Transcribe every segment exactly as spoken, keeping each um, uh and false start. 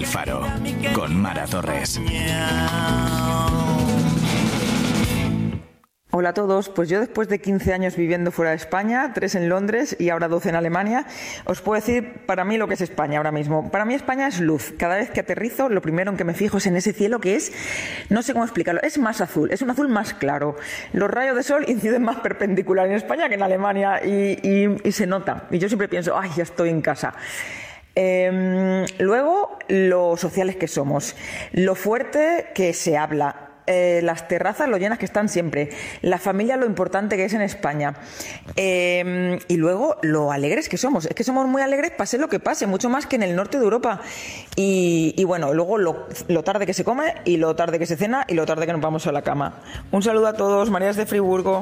Faro, con Mara Torres. Hola a todos, pues yo después de quince años viviendo fuera de España, tres en Londres y ahora doce en Alemania, os puedo decir para mí lo que es España ahora mismo. Para mí España es luz. Cada vez que aterrizo, lo primero en que me fijo es en ese cielo que es, no sé cómo explicarlo, es más azul, es un azul más claro. Los rayos de sol inciden más perpendicular en España que en Alemania y, y, y se nota. Y yo siempre pienso, ay, ya estoy en casa. Eh, luego, lo sociales que somos, lo fuerte que se habla. Eh, las terrazas lo llenas que están siempre, la familia lo importante que es en España, eh, y luego lo alegres que somos, es que somos muy alegres pase lo que pase, mucho más que en el norte de Europa, y, y bueno, luego lo, lo tarde que se come y lo tarde que se cena y lo tarde que nos vamos a la cama. Un saludo a todos, María de Friburgo.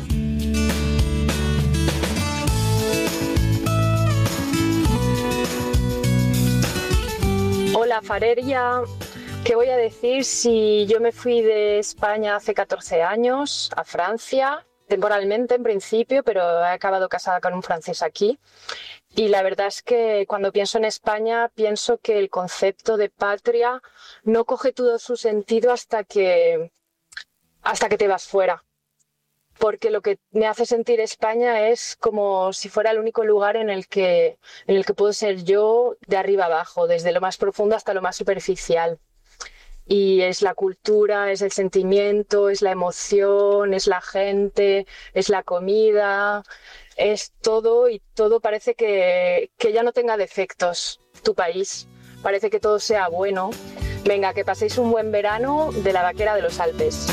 Hola Fareria. ¿Qué voy a decir si yo me fui de España hace catorce años a Francia, temporalmente en principio, pero he acabado casada con un francés aquí? Y la verdad es que cuando pienso en España, pienso que el concepto de patria no coge todo su sentido hasta que, hasta que te vas fuera. Porque lo que me hace sentir España es como si fuera el único lugar en el que, en el que puedo ser yo de arriba abajo, desde lo más profundo hasta lo más superficial. Y es la cultura, es el sentimiento, es la emoción, es la gente, es la comida, es todo, y todo parece que, que ya no tenga defectos, tu país. Parece que todo sea bueno. Venga, que paséis un buen verano de la Vaquera de los Alpes.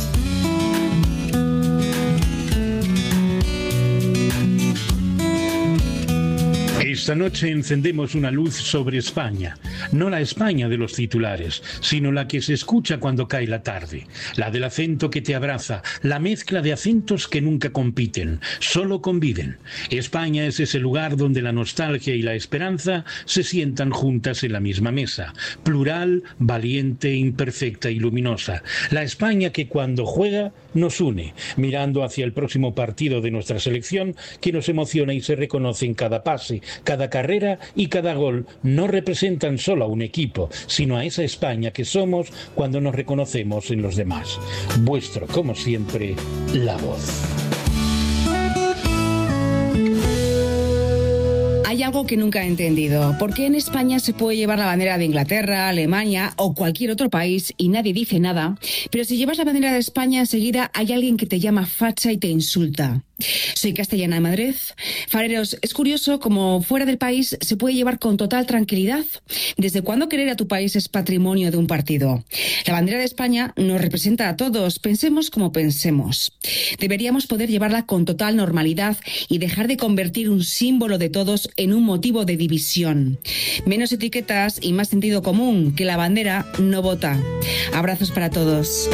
Esta noche encendemos una luz sobre España, no la España de los titulares, sino la que se escucha cuando cae la tarde, la del acento que te abraza, la mezcla de acentos que nunca compiten, solo conviven. España es ese lugar donde la nostalgia y la esperanza se sientan juntas en la misma mesa, plural, valiente, imperfecta y luminosa. La España que cuando juega nos une, mirando hacia el próximo partido de nuestra selección, que nos emociona y se reconoce en cada pase, cada carrera y cada gol. No representan solo a un equipo, sino a esa España que somos cuando nos reconocemos en los demás. Vuestro, como siempre, La Voz. Hay algo que nunca he entendido. ¿Por qué en España se puede llevar la bandera de Inglaterra, Alemania o cualquier otro país y nadie dice nada? Pero si llevas la bandera de España, enseguida hay alguien que te llama facha y te insulta. Soy castellana de Madrid. Fareros, es curioso cómo fuera del país se puede llevar con total tranquilidad. ¿Desde cuándo querer a tu país es patrimonio de un partido? La bandera de España nos representa a todos, pensemos como pensemos. Deberíamos poder llevarla con total normalidad y dejar de convertir un símbolo de todos en un motivo de división. Menos etiquetas y más sentido común, que la bandera no vota. Abrazos para todos.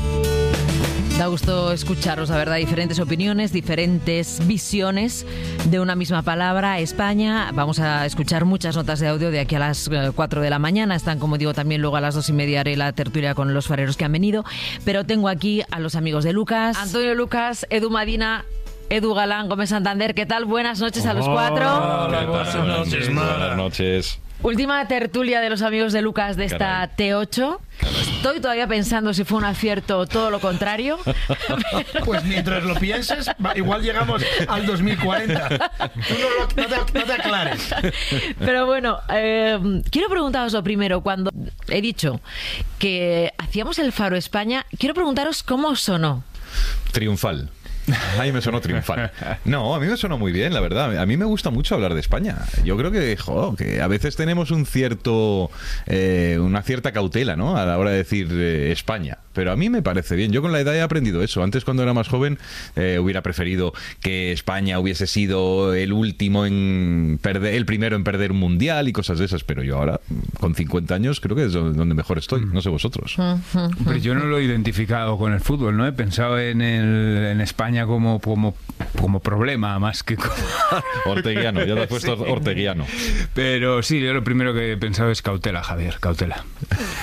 Da gusto escucharos, la verdad, diferentes opiniones, diferentes visiones de una misma palabra, España. Vamos a escuchar muchas notas de audio de aquí a las cuatro de la mañana. Están, como digo, también luego a las dos y media haré la tertulia con los fareros que han venido. Pero tengo aquí a los amigos de Lucas, Antonio Lucas, Edu Madina, Edu Galán, Gómez Santander. ¿Qué tal? Buenas noches a los cuatro. Hola, buenas noches. Buenas noches. Última tertulia de los amigos de Lucas de esta Caray. T ocho. Caray. Estoy todavía pensando si fue un acierto o todo lo contrario. Pues mientras lo pienses, igual llegamos al dos mil cuarenta. Tú no, lo, no, te, no te aclares. Pero bueno, eh, quiero preguntaros lo primero. Cuando he dicho que hacíamos el Faro España, quiero preguntaros cómo os sonó. Triunfal. A mí me sonó triunfal. No, a mí me sonó muy bien, la verdad. A mí me gusta mucho hablar de España. Yo creo que, jo, que a veces tenemos un cierto, eh, una cierta cautela, ¿no? A la hora de decir eh, España. Pero a mí me parece bien. Yo con la edad he aprendido eso. Antes, cuando era más joven, eh, hubiera preferido que España hubiese sido el último en perder, el primero en perder un mundial y cosas de esas. Pero yo ahora, con cincuenta años, creo que es donde mejor estoy. No sé vosotros. Pero yo no lo he identificado con el fútbol, ¿no? He pensado en, el, en España como, como, como problema, más que como... Orteguiano, ya te has puesto sí. Orteguiano. Pero sí, yo lo primero que he pensado es cautela, Javier, cautela.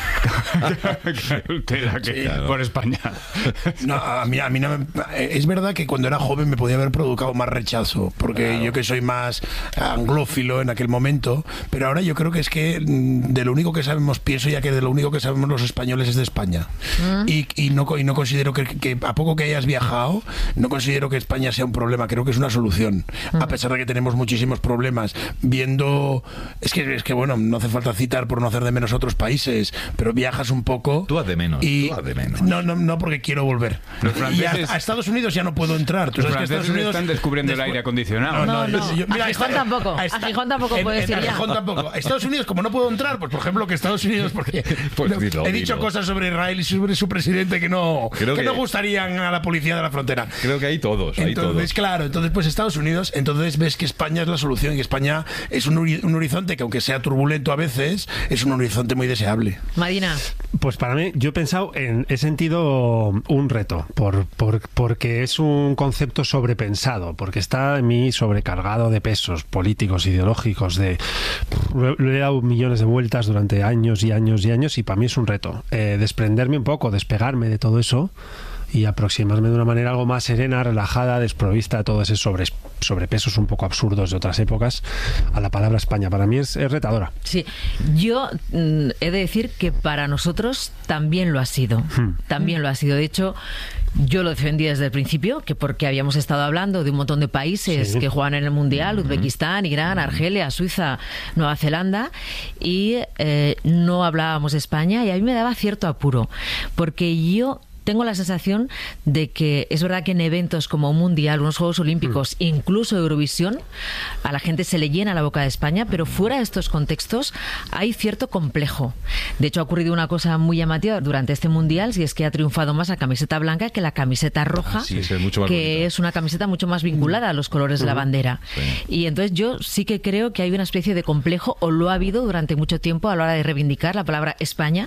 Tela que Sí, por España. No, a mí, a mí no me, es verdad que cuando era joven me podía haber provocado más rechazo, porque claro, yo que soy más anglófilo en aquel momento, pero ahora yo creo que es que de lo único que sabemos, pienso ya que de lo único que sabemos los españoles es de España. Mm. Y, y, no, y no considero que, que a poco que hayas viajado, no considero que España sea un problema, creo que es una solución, mm. a pesar de que tenemos muchísimos problemas. Viendo, es que, es que bueno, no hace falta citar por no hacer de menos otros países, pero viajas un poco. Tú haz de menos, y, tú haz de menos. No, no, no, porque quiero volver. Los franceses, y a, a Estados Unidos ya no puedo entrar. ¿Tú los sabes que franceses Estados Unidos están descubriendo después, el aire acondicionado. No, no, no. Yo, mira, a Gijón está, tampoco. A, esta, a Gijón tampoco en, puedes en, ir a Gijón ya. tampoco. A Estados Unidos, como no puedo entrar, pues por ejemplo que Estados Unidos, porque pues no, dilo, he dicho dilo. cosas sobre Israel y sobre su presidente que no, que, que no gustarían a la policía de la frontera. Creo que hay todos, hay entonces, todos. claro, entonces pues Estados Unidos, entonces ves que España es la solución y España es un, un horizonte que aunque sea turbulento a veces, es un horizonte muy deseable. Marina. Pues para mí, yo he pensado en, he sentido un reto, por, por, porque es un concepto sobrepensado, porque está en mí sobrecargado de pesos políticos, ideológicos, de le he dado millones de vueltas durante años y años y años y para mí es un reto. Eh, desprenderme un poco, despegarme de todo eso y aproximarme de una manera algo más serena, relajada, desprovista de todos esos sobre, sobrepesos un poco absurdos de otras épocas a la palabra España. Para mí es, es retadora. Sí, yo mm, he de decir que para nosotros también lo ha sido. Hmm. También lo ha sido. De hecho, yo lo defendí desde el principio, que porque habíamos estado hablando de un montón de países sí. que juegan en el Mundial, Uzbekistán, Irán, Argelia, Suiza, Nueva Zelanda, y eh, no hablábamos de España, y a mí me daba cierto apuro, porque yo tengo la sensación de que es verdad que en eventos como un Mundial, unos Juegos Olímpicos, mm. incluso Eurovisión, a la gente se le llena la boca de España, pero fuera de estos contextos hay cierto complejo. De hecho, ha ocurrido una cosa muy llamativa durante este Mundial, si es que ha triunfado más la camiseta blanca que la camiseta roja, ah, sí, es mucho más que bonita. Es una camiseta mucho más vinculada a los colores mm. de la bandera. Sí. Y entonces yo sí que creo que hay una especie de complejo, o lo ha habido durante mucho tiempo a la hora de reivindicar la palabra España,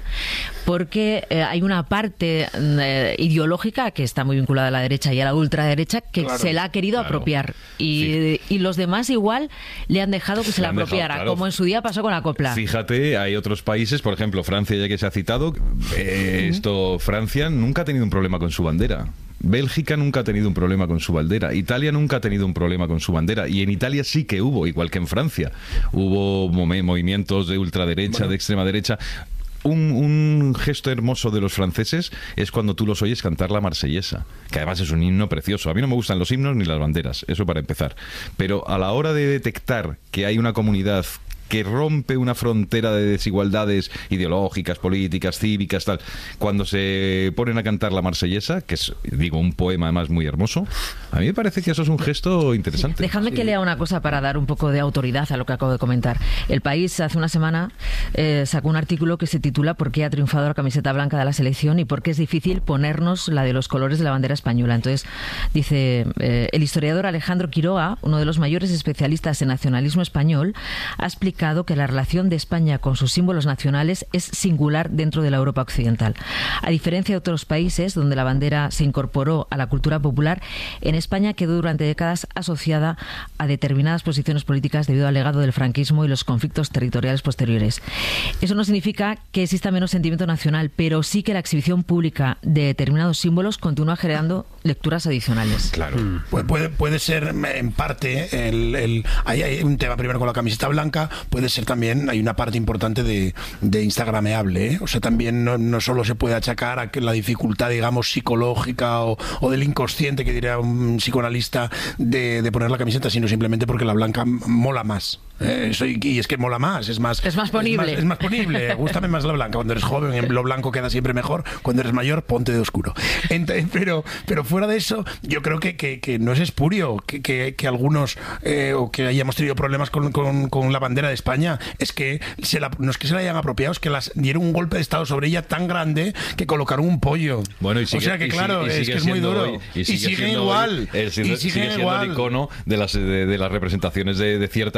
porque eh, hay una parte eh, ideológica que está muy vinculada a la derecha y a la ultraderecha que claro, se la ha querido claro. apropiar y, sí. y los demás igual le han dejado que se, se la apropiara, dejado, claro. como en su día pasó con la copla. Fíjate, hay otros países, por ejemplo Francia, ya que se ha citado, eh, uh-huh. esto Francia nunca ha tenido un problema con su bandera. Bélgica nunca ha tenido un problema con su bandera. Italia nunca ha tenido un problema con su bandera. Y en Italia sí que hubo, igual que en Francia. Hubo movimientos de ultraderecha, bueno. de extrema derecha. Un, un gesto hermoso de los franceses es cuando tú los oyes cantar la marsellesa, que además es un himno precioso. A mí no me gustan los himnos ni las banderas, eso para empezar. Pero a la hora de detectar que hay una comunidad que rompe una frontera de desigualdades ideológicas, políticas, cívicas, tal, cuando se ponen a cantar la marsellesa, que es, digo, un poema además muy hermoso, a mí me parece que eso es un gesto interesante. Dejadme sí. que lea una cosa para dar un poco de autoridad a lo que acabo de comentar. El País hace una semana eh, sacó un artículo que se titula ¿Por qué ha triunfado la camiseta blanca de la selección y por qué es difícil ponernos la de los colores de la bandera española? Entonces dice, eh, el historiador Alejandro Quiroga, uno de los mayores especialistas en nacionalismo español, ha explicado que la relación de España con sus símbolos nacionales es singular dentro de la Europa occidental. A diferencia de otros países donde la bandera se incorporó a la cultura popular, en España quedó durante décadas asociada a determinadas posiciones políticas debido al legado del franquismo y los conflictos territoriales posteriores. Eso no significa que exista menos sentimiento nacional, pero sí que la exhibición pública de determinados símbolos continúa generando lecturas adicionales. Claro. Mm. Puede, puede, puede ser en parte el, el hay, hay un tema primero con la camiseta blanca. Puede ser también, hay una parte importante de, de instagrameable, ¿eh? O sea, también no, no solo se puede achacar a que la dificultad, digamos, psicológica o, o del inconsciente, que diría un psicoanalista, de, de poner la camiseta, sino simplemente porque la blanca mola más. Eh, eso, y, y es que mola más, es más... Es más ponible. Es más, es más ponible, gústame más la blanca. Cuando eres joven, lo blanco queda siempre mejor. Cuando eres mayor, ponte de oscuro. Entonces, pero, pero fuera de eso, yo creo que, que, que no es espurio que, que, que algunos, eh, o que hayamos tenido problemas con, con, con la bandera de España, es que se la, no es que se la hayan apropiado, es que las dieron un golpe de estado sobre ella tan grande que colocaron un pollo. Bueno, y sigue, o sea que claro, y sigue, y es que es muy duro. Hoy, y sigue, y sigue igual. Hoy, el, y sigue sigue siendo igual. el icono de las, de, de las representaciones de, de cierta extrema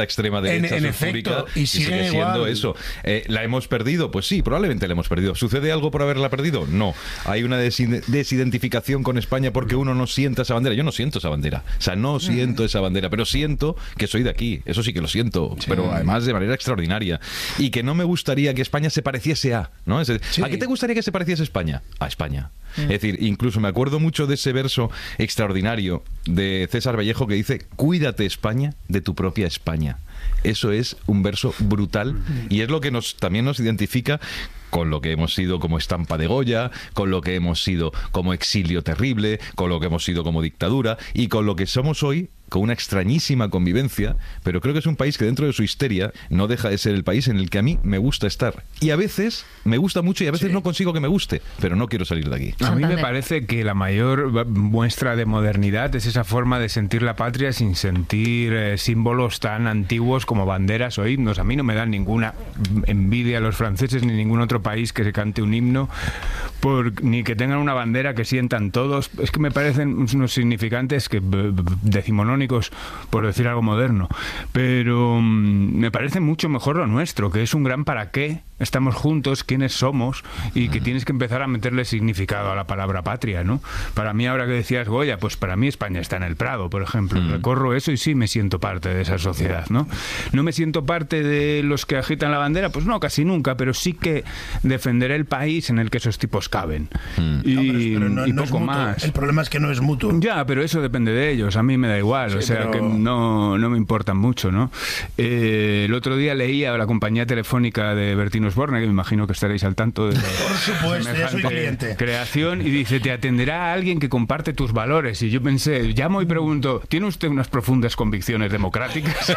derecha en, en sulfúrica efecto, y, y sigue siendo igual. eso. Eh, ¿La hemos perdido? Pues sí, probablemente la hemos perdido. ¿Sucede algo por haberla perdido? No. Hay una desid- desidentificación con España porque uno no siente esa bandera. Yo no siento esa bandera. O sea, no siento esa bandera, pero siento que soy de aquí. Eso sí que lo siento, sí. Pero además de manera extraordinaria. Y que no me gustaría que España se pareciese a, ¿no? Es decir, sí. ¿A qué te gustaría que se pareciese España? A España. Mm. Es decir, incluso me acuerdo mucho de ese verso extraordinario de César Vallejo que dice: cuídate, España, de tu propia España. Eso es un verso brutal y es lo que nos también nos identifica con lo que hemos sido como estampa de Goya, con lo que hemos sido como exilio terrible, con lo que hemos sido como dictadura y con lo que somos hoy, con una extrañísima convivencia, pero creo que es un país que dentro de su histeria no deja de ser el país en el que a mí me gusta estar. Y a veces me gusta mucho y a veces sí. no consigo que me guste, pero no quiero salir de aquí. A mí me parece que la mayor muestra de modernidad es esa forma de sentir la patria sin sentir eh, símbolos tan antiguos como banderas o himnos. A mí no me dan ninguna envidia a los franceses ni ningún otro país que se cante un himno, por, ni que tengan una bandera que sientan todos. Es que me parecen unos significantes que decimonónicos, por decir algo moderno, pero um, me parece mucho mejor lo nuestro, que es un gran para qué estamos juntos, quiénes somos, y que tienes que empezar a meterle significado a la palabra patria, ¿no? Para mí, ahora que decías Goya, pues para mí España está en el Prado, por ejemplo. Mm. Recorro eso y sí me siento parte de esa sociedad, ¿no? No me siento parte de los que agitan la bandera, pues no, casi nunca, pero sí que defenderé el país en el que esos tipos caben. Mm. Y, no, pero, pero no, y no poco más. El problema es que no es mutuo. Ya, pero eso depende de ellos, a mí me da igual, sí, o sea, pero... que no, no me importan mucho, ¿no? Eh, el otro día leía la compañía telefónica de Bertín Osborne, que me imagino que estaréis al tanto de por supuesto, ya soy cliente. Creación, y dice: te atenderá alguien que comparte tus valores. Y yo pensé, llamo y pregunto: ¿tiene usted unas profundas convicciones democráticas?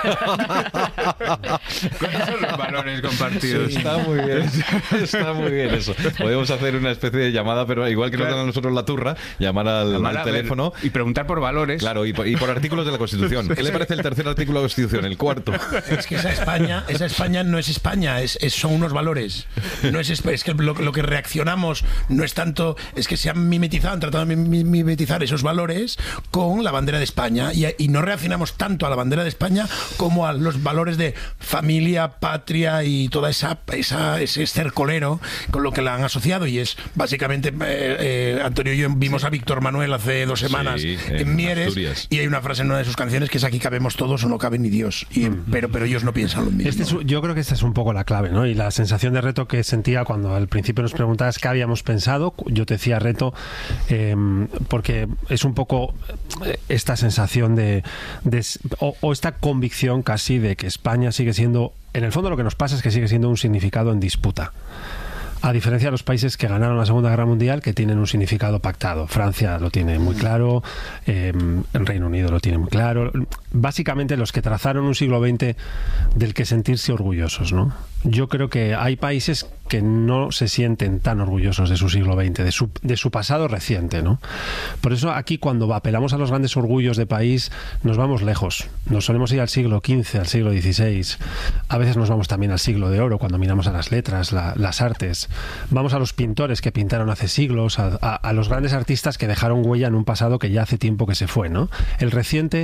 ¿Cuáles son los valores compartidos? Sí, está muy bien, está muy bien eso. Podemos hacer una especie de llamada, pero igual que claro. nos dan a nosotros la turra, llamar al, llamar al teléfono y preguntar por valores. Claro, y por, y por artículos de la Constitución. ¿Qué le parece el tercer artículo de la Constitución? El cuarto. Es que esa España, esa España no es España, es, es son unos valores. No es, es que lo, lo que reaccionamos no es tanto, es que se han mimetizado, han tratado de mimetizar esos valores con la bandera de España y, y no reaccionamos tanto a la bandera de España como a los valores de familia, patria y toda esa, esa ese cercolero con lo que la han asociado. Y es básicamente eh, eh, Antonio y yo vimos sí. a Víctor Manuel hace dos semanas sí, en, en Mieres Asturias. Y hay una frase en una de sus canciones que es: aquí cabemos todos o no cabe ni Dios. Y, mm. pero, pero ellos no piensan lo mismo. Este es, yo creo que esta es un poco la clave, ¿no? Y la sensación de reto que sentía cuando al principio nos preguntabas qué habíamos pensado, yo te decía reto, eh, porque es un poco esta sensación de, de o, o esta convicción casi de que España sigue siendo, en el fondo lo que nos pasa es que sigue siendo un significado en disputa. A diferencia de los países que ganaron la Segunda Guerra Mundial, que tienen un significado pactado. Francia lo tiene muy claro, eh, el Reino Unido lo tiene muy claro. Básicamente los que trazaron un siglo veinte del que sentirse orgullosos, ¿no? Yo creo que hay países que no se sienten tan orgullosos de su siglo veinte, de su, de su pasado reciente, ¿no? Por eso aquí, cuando apelamos a los grandes orgullos de país, nos vamos lejos. Nos solemos ir al siglo quince, al siglo dieciséis. A veces nos vamos también al siglo de oro, cuando miramos a las letras, la, las artes. Vamos a los pintores que pintaron hace siglos, a, a, a los grandes artistas que dejaron huella en un pasado que ya hace tiempo que se fue, ¿no? El reciente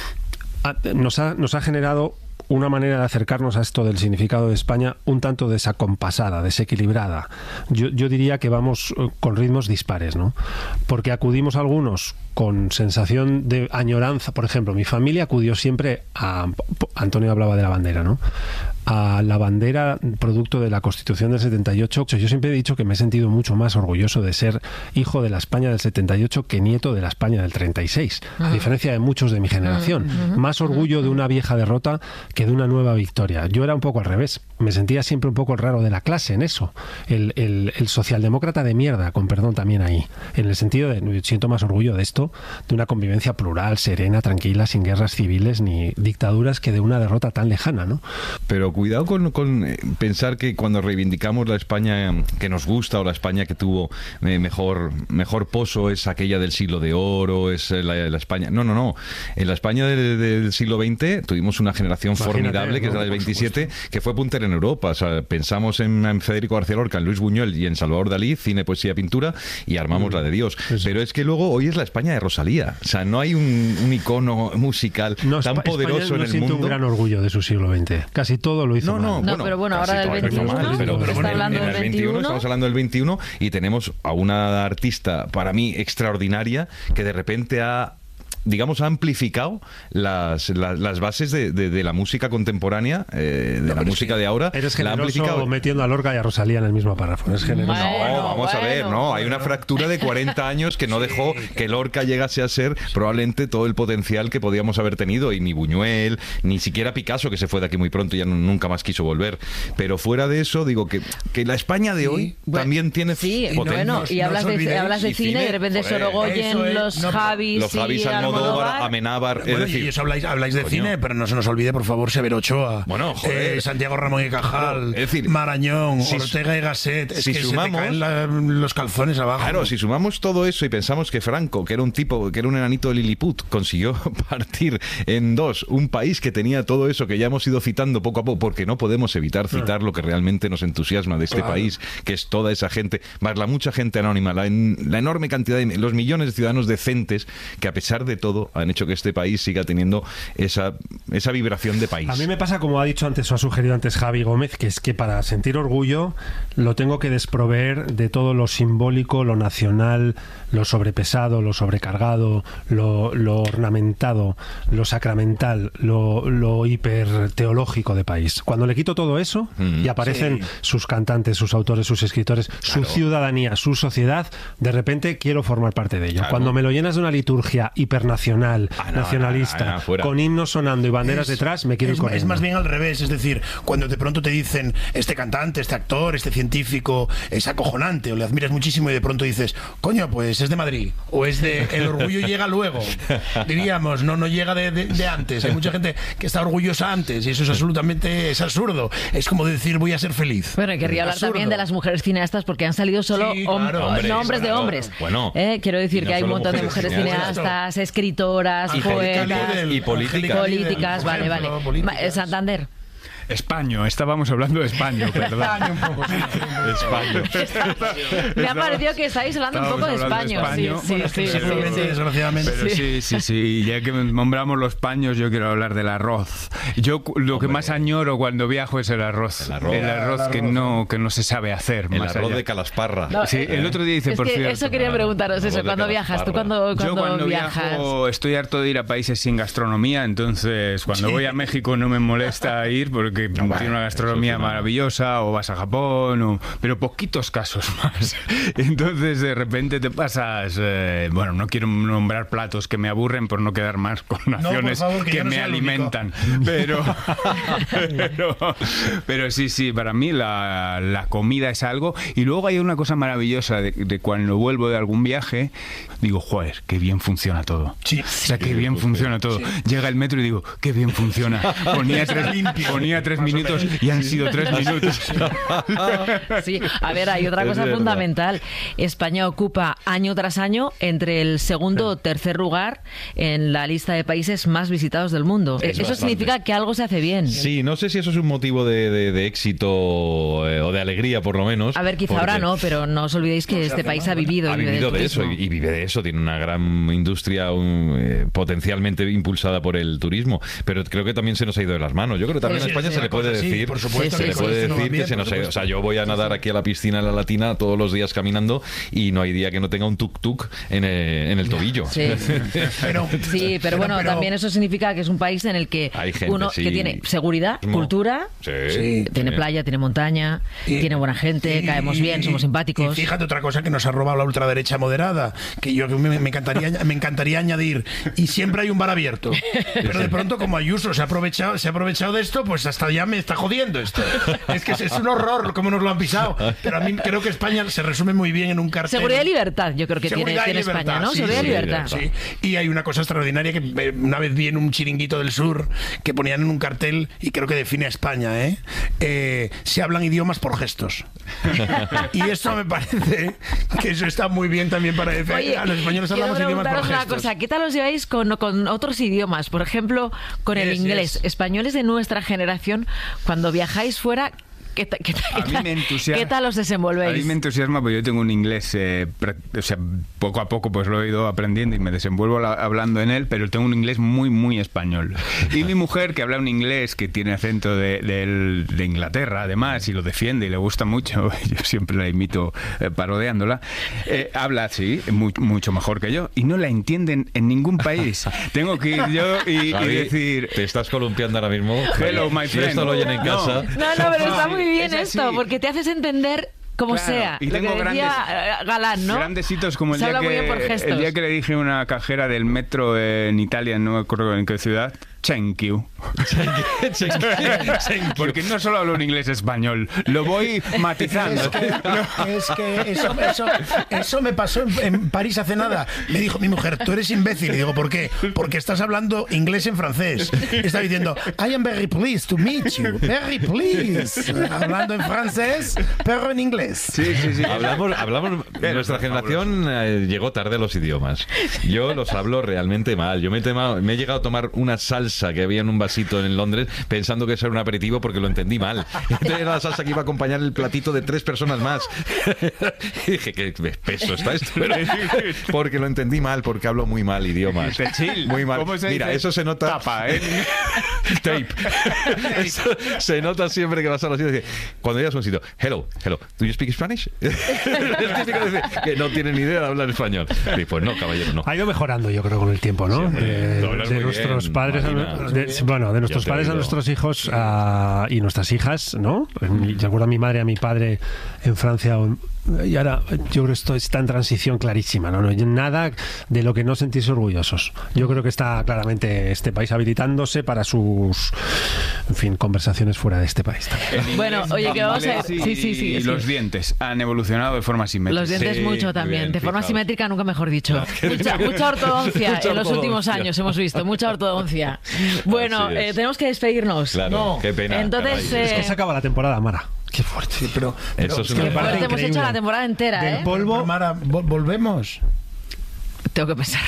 a, nos, ha, nos ha generado una manera de acercarnos a esto del significado de España un tanto desacompasada, desequilibrada. Yo, yo diría que vamos con ritmos dispares, ¿no? Porque acudimos algunos con sensación de añoranza. Por ejemplo, mi familia acudió siempre a... Antonio hablaba de la bandera, ¿no? A la bandera producto de la Constitución del setenta y ocho. Yo siempre he dicho que me he sentido mucho más orgulloso de ser hijo de la España del setenta y ocho que nieto de la España del treinta y seis, uh-huh. a diferencia de muchos de mi generación. Uh-huh. Más orgullo de una vieja derrota que de una nueva victoria. Yo era un poco al revés. Me sentía siempre un poco el raro de la clase en eso. El, el, el socialdemócrata de mierda, con perdón también ahí. En el sentido de, siento más orgullo de esto, de una convivencia plural, serena, tranquila, sin guerras civiles ni dictaduras, que de una derrota tan lejana, ¿no? Pero cuidado con, con pensar que cuando reivindicamos la España que nos gusta o la España que tuvo eh, mejor, mejor pozo es aquella del siglo de oro, es la, la España... No, no, no. En la España del, del siglo veinte tuvimos una generación Imagínate, formidable, que ¿no? es la del veintisiete, que fue puntera en Europa. O sea, pensamos en, en Federico García Lorca, en Luis Buñuel y en Salvador Dalí, cine, poesía, pintura, y armamos mm. la de Dios. Sí. Pero es que luego hoy es la España España de Rosalía. O sea, no hay un, un icono musical no, tan España poderoso no en el siento mundo. un gran orgullo de su siglo veinte. Casi todo lo hizo no, no, mal. No, bueno, pero bueno, casi ahora del todo lo hizo veintiuno, mal, pero, pero está bueno, hablando en del el veintiuno, veintiuno. estamos hablando del veintiuno y tenemos a una artista para mí extraordinaria que de repente ha digamos, ha amplificado las, las, las bases de, de, de la música contemporánea, eh, de no, la música sí. de ahora. Eres la ha amplificado metiendo a Lorca y a Rosalía en el mismo párrafo. Es generoso. Bueno, no, vamos bueno, a ver, no, hay una fractura de cuarenta años que no dejó sí. que Lorca llegase a ser probablemente todo el potencial que podíamos haber tenido, y ni Buñuel, ni siquiera Picasso, que se fue de aquí muy pronto y ya no, nunca más quiso volver. Pero fuera de eso, digo que, que la España de hoy sí. también tiene sí, potencia. Bueno, y hablas, no de, hablas de cine, cine, y de repente Sorogoyen, los no, Javis, los Javis, Almodóvar, Amenábar. Es Bueno, decir, y eso habláis, habláis de coño. cine, pero no se nos olvide, por favor, Severo Ochoa, bueno, joder. Eh, Santiago Ramón y Cajal, es decir, Marañón, si, Ortega y Gasset. Es si que sumamos, se te caen la, los calzones abajo. Claro, si sumamos todo eso y pensamos que Franco, que era un tipo, que era un enanito de Lilliput, consiguió partir en dos un país que tenía todo eso que ya hemos ido citando poco a poco, porque no podemos evitar citar lo que realmente nos entusiasma de este claro. país, que es toda esa gente, más la mucha gente anónima, la, en, la enorme cantidad de los millones de ciudadanos decentes que a pesar de todo han hecho que este país siga teniendo esa, esa vibración de país. A mí me pasa, como ha dicho antes o ha sugerido antes Javi Gómez, que es que para sentir orgullo lo tengo que desproveer de todo lo simbólico, lo nacional, lo sobrepesado, lo sobrecargado, lo, lo ornamentado, lo sacramental, lo, lo hiperteológico de país. Cuando le quito todo eso mm, y aparecen sí. sus cantantes, sus autores, sus escritores, claro. su ciudadanía, su sociedad, de repente quiero formar parte de ello. Claro. Cuando me lo llenas de una liturgia hipernacional, ah, no, nacionalista, no, no, no, con himnos sonando y banderas es, detrás, me quiero es, ir corriendo. Es más bien al revés, es decir, cuando de pronto te dicen este cantante, este actor, este científico es acojonante o le admiras muchísimo y de pronto dices, coño, pues es de Madrid o es de... El orgullo llega luego, diríamos, no, no llega de, de, de antes. Hay mucha gente que está orgullosa antes y eso es absolutamente es absurdo. Es como decir voy a ser feliz. Bueno, querría hablar absurdo. también de las mujeres cineastas porque han salido solo sí, hom claro, hombres, nombres claro. de hombres. Bueno, eh, quiero decir no que hay un montón de mujeres cineastas, cineastas escritoras, y poetas Lidl, y políticas. políticas, vale, vale. Políticas. Santander. España, estábamos hablando de España, ¿verdad? España. Me ha parecido que estáis hablando Estábamos un poco de España. Sí, sí, bueno, sí, sí, sí, sí. Desgraciadamente. Pero sí, sí, sí. Ya que nombramos los paños, yo quiero hablar del arroz. Yo lo que Hombre. más añoro cuando viajo es el arroz. El arroz, el arroz, el que, arroz. No, que no se sabe hacer. El más arroz allá. de Calasparra. No, sí, el otro día dice, es por que cierto. Eso quería preguntaros, eso. ¿Cuándo viajas? ¿Tú cuándo, cuándo yo cuando viajas? viajo estoy harto de ir a países sin gastronomía, entonces cuando sí. voy a México no me molesta ir porque no, tiene una gastronomía maravillosa. O vas a Japón, o, pero poquitos casos más. Entonces de repente te pasas, eh, bueno, no quiero nombrar platos que me aburren por no quedar más con naciones no, favor, que, que no me alimentan, pero, pero pero sí, sí, para mí la, la comida es algo. Y luego hay una cosa maravillosa de, de cuando vuelvo de algún viaje, digo, joder, qué bien funciona todo. Sí, o sea, qué bien funciona todo. Sí. Llega el metro y digo, qué bien funciona. Ponía tres, ponía tres minutos y han sido tres minutos. Sí, a ver, hay otra cosa fundamental. España ocupa año tras año entre el segundo o tercer lugar en la lista de países más visitados del mundo. Es eso bastante. Significa que algo se hace bien. Sí, no sé si eso es un motivo de, de, de éxito eh, o de alegría, por lo menos. A ver, quizá ahora no, pero no os olvidéis que no este país ha vivido. Ha vivido de eso y, y vive de eso. Tiene una gran industria un, eh, potencialmente impulsada por el turismo, pero creo que también se nos ha ido de las manos. Yo creo que también sí, a España sí, se, le puede decir, sí, por supuesto, se le puede decir, se le puede decir que se nos ha ido. O sea, yo voy a nadar aquí a la piscina de la Latina todos los días caminando y no hay día que no tenga un tuk-tuk en, eh, en el tobillo. Sí, pero, sí, pero bueno, pero, también eso significa que es un país en el que gente, uno sí. que tiene seguridad, no. cultura, sí, sí, tiene sí. playa, tiene montaña, y, tiene buena gente, y, caemos bien, somos simpáticos. Y fíjate otra cosa que nos ha robado la ultraderecha moderada, que yo me, me, encantaría, me encantaría añadir, y siempre hay un bar abierto. Pero de pronto, como Ayuso se ha aprovechado, se ha aprovechado de esto, pues hasta ya me está jodiendo esto. Es que es, es un horror como nos lo han pisado. Pero a mí creo que España se resume muy bien en un cartel. Seguridad y libertad, yo creo que tiene, tiene España, ¿no? Sí, Seguridad sí, y libertad. Sí. Y hay una cosa extraordinaria que una vez vi en un chiringuito del sur que ponían en un cartel, y creo que define a España, ¿eh? Eh, se hablan idiomas por gestos. Y eso me parece que eso está muy bien también para decir. Oye, a los españoles hablamos idiomas por gestos. Una cosa, ¿qué tal os lleváis con, con otros idiomas? Por ejemplo, con el yes, inglés. Yes. Españoles de nuestra generación, cuando viajáis fuera, ¿Qué, ta- qué, ta- A qué mí ta- me entusiasma. ¿Qué tal os A desenvolvéis? mí me entusiasma porque yo tengo un inglés, eh, pra- o sea, poco a poco pues lo he ido aprendiendo y me desenvuelvo la- hablando en él, pero tengo un inglés muy, muy español. Y mi mujer, que habla un inglés que tiene acento de, del- de Inglaterra, además, y lo defiende y le gusta mucho, yo siempre la imito eh, parodiándola, eh, habla así, mu- mucho mejor que yo, y no la entienden en ningún país. Tengo que ir yo y, y Javi, decir... te estás columpiando ahora mismo. Hello, my Si friend. esto lo oyen en No. casa. No, no, pero está muy bien Es así. esto, porque te haces entender como Claro, sea. y Lo que tengo decía grandes- eh, Galán, ¿no? Grandes hitos como el Se día, habla muy bien por que, gestos. el día que le dije a una cajera del metro en Italia, no me acuerdo en qué ciudad, thank you. Porque no solo hablo un inglés español, lo voy matizando. Es que, es que eso, eso, eso me pasó en, en París hace nada. Me dijo mi mujer, tú eres imbécil. Y digo, ¿por qué? Porque estás hablando inglés en francés. Está diciendo, I am very pleased to meet you. Very pleased. Hablando en francés, pero en inglés. Sí, sí, sí. Hablamos, hablamos nuestra generación eh, llegó tarde a los idiomas. Yo los hablo realmente mal. Yo me he, tema- me he llegado a tomar una salsa que había en un vasito en Londres pensando que eso era un aperitivo porque lo entendí mal. Entonces era la salsa que iba a acompañar el platito de tres personas más. Y dije, qué peso está esto. Pero- porque lo entendí mal, porque hablo muy mal idiomas. De chill. Muy mal. ¿Cómo se Mira, dice? eso se nota. Tapa, ¿eh? Tape. Eso se nota siempre que vas a los sitios. Cuando llegas a un sitio, hello, hello, ¿do you speak Spanish? Es típico decir que no tienen ni idea de hablar español. Y pues no, caballero, no. Ha ido mejorando, yo creo, con el tiempo, ¿no? Sí, de tú hablas de muy nuestros bien, padres, a, Marina. de- bueno, de nuestros Yo te padres a oigo. nuestros hijos a- y nuestras hijas, ¿no? Yo recuerdo a mi madre, a mi padre en Francia. Y ahora yo creo que esto está en transición clarísima, ¿no? No hay nada de lo que no sentirse orgullosos. Yo creo que está claramente este país habilitándose para sus, en fin, conversaciones fuera de este país también. Bueno, oye, que vamos a... Inglés y- Sí, sí, sí. Y sí. los dientes han evolucionado de forma simétrica. Los dientes Sí, mucho muy también, bien, de forma fijaos. simétrica nunca mejor dicho. Mucha, mucha ortodoncia Mucha en los últimos ortodoncia. años hemos visto, mucha ortodoncia. Bueno, Así es. eh, tenemos que despedirnos. Claro, No. qué pena. Entonces, caray. Es que eh, se acaba la temporada, Mara. Qué fuerte. Sí, pero, pero Eso es que una me Bueno, parece te hemos increíble. hecho la temporada entera, Del ¿eh? polvo. Pero, Mara, vol- volvemos. Tengo que pensar.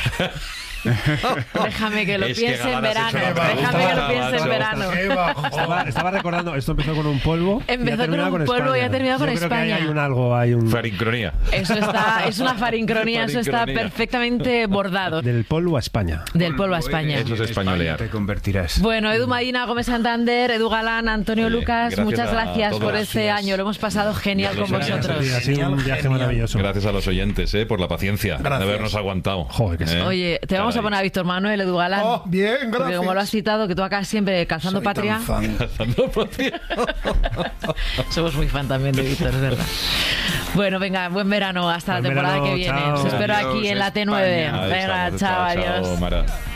Déjame que lo Es que piense en Galán has verano. hecho una Déjame que lo pregunta, piense en macho. verano. Qué bajo. Estaba, estaba recordando, esto empezó con un polvo. y Empezó ha terminado con un polvo y España. ha terminado con Yo creo que ahí España. hay un algo, hay un... Farincronía. Eso está, es una farincronía, eso está Farincronía. perfectamente bordado. Del polvo a España. Del polvo a España. Eso es españolear. Te convertirás. Bueno, Edu Medina, Gómez Santander, Edu Galán, Antonio Oye, Lucas, gracias muchas a gracias todos. por este Gracias. año. Lo hemos pasado genial con Gracias. vosotros. Sí, ha sido un viaje Genial. maravilloso. Gracias a los oyentes, eh, por la paciencia Gracias. de habernos aguantado. Joder, que sí. Eh, Oye, te vamos a caray. poner a Víctor Manuel, Edu Galán. Oh, bien, Porque gracias. como lo has citado, que tú acá siempre calzando Soy patria. tan fan. Somos muy fan también de Víctor, es verdad. Bueno, venga, buen verano hasta Buen la temporada verano, que viene. chao. Os espero Adiós, aquí en la T nueve. España. Ahí Venga, estamos. chao, Chao, adiós. Mara.